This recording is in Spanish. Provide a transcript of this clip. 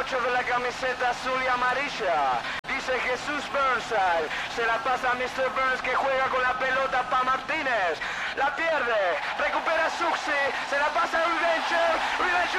8 de la camiseta azul y amarilla. Dice Jesús Burnside. Se la pasa a Mr. Burns que juega con la pelota para Martínez. La pierde. Recupera Suxi. Se la pasa a Revenge. Revenge